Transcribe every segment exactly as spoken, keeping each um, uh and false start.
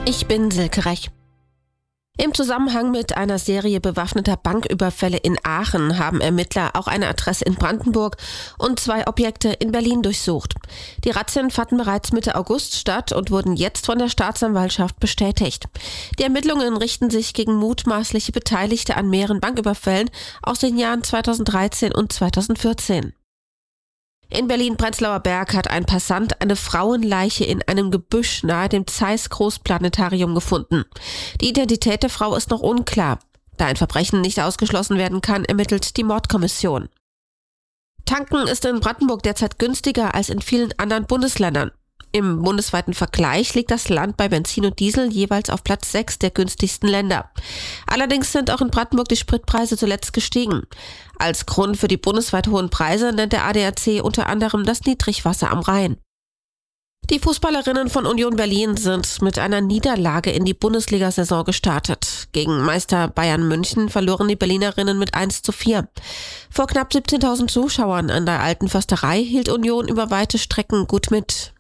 Ich bin Silke Rech. Im Zusammenhang mit einer Serie bewaffneter Banküberfälle in Aachen haben Ermittler auch eine Adresse in Brandenburg und zwei Objekte in Berlin durchsucht. Die Razzien fanden bereits Mitte August statt und wurden jetzt von der Staatsanwaltschaft bestätigt. Die Ermittlungen richten sich gegen mutmaßliche Beteiligte an mehreren Banküberfällen aus den Jahren zweitausenddreizehn und zweitausendvierzehn. In Berlin-Prenzlauer Berg hat ein Passant eine Frauenleiche in einem Gebüsch nahe dem Zeiss Großplanetarium gefunden. Die Identität der Frau ist noch unklar. Da ein Verbrechen nicht ausgeschlossen werden kann, ermittelt die Mordkommission. Tanken ist in Brandenburg derzeit günstiger als in vielen anderen Bundesländern. Im bundesweiten Vergleich liegt das Land bei Benzin und Diesel jeweils auf Platz sechs der günstigsten Länder. Allerdings sind auch in Brandenburg die Spritpreise zuletzt gestiegen. Als Grund für die bundesweit hohen Preise nennt der A D A C unter anderem das Niedrigwasser am Rhein. Die Fußballerinnen von Union Berlin sind mit einer Niederlage in die Bundesliga-Saison gestartet. Gegen Meister Bayern München verloren die Berlinerinnen mit eins zu vier. Vor knapp siebzehntausend Zuschauern an der Alten Försterei hielt Union über weite Strecken gut mit.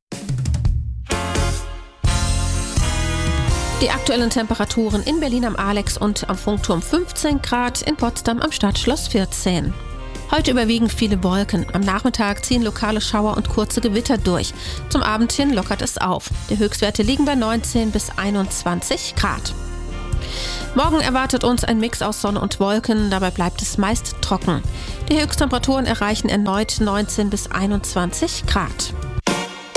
Die aktuellen Temperaturen in Berlin am Alex und am Funkturm fünfzehn Grad, in Potsdam am Stadtschloss vierzehn. Heute überwiegend viele Wolken. Am Nachmittag ziehen lokale Schauer und kurze Gewitter durch. Zum Abend hin lockert es auf. Die Höchstwerte liegen bei neunzehn bis einundzwanzig Grad. Morgen erwartet uns ein Mix aus Sonne und Wolken, dabei bleibt es meist trocken. Die Höchsttemperaturen erreichen erneut neunzehn bis einundzwanzig Grad.